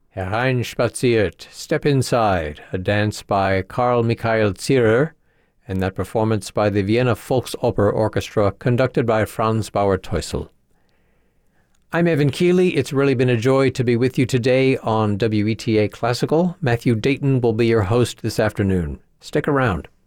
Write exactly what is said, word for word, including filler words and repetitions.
Hereinspaziert, Step Inside, a dance by Karl Michael Zierer, and that performance by the Vienna Volksoper Orchestra, conducted by Franz Bauer-Teusel. I'm Evan Keeley. It's really been a joy to be with you today on W E T A Classical. Matthew Dayton will be your host this afternoon. Stick around.